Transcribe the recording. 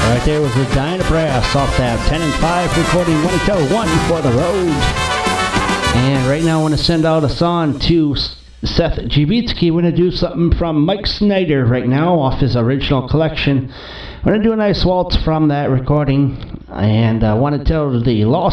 Right there was the Dinah Brass off that 10 and 5 recording 1 for the road. And right now I want to send out a song to Seth Jabitsky. We're going to do something from Mike Snyder right now off his original collection. We're going to do a nice waltz from that recording. And I want to tell the Lost